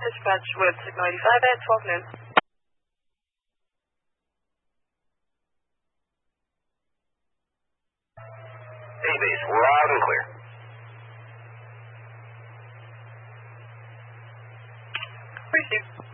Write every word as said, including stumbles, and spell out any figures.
dispatch with Signal eighty-five at twelve noon. Hey, base, loud and clear. Receive.